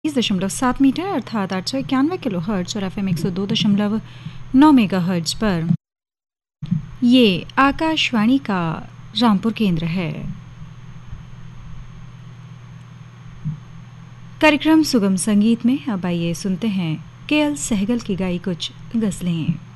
30.7 metre अर्थात 891 kilo hertz और FM 102.9 mega hertz पर ये आकाशवाणी का रामपुर केंद्र है। कार्यक्रम सुगम संगीत में अब आइए सुनते हैं केएल सहगल की गाई कुछ गजलें।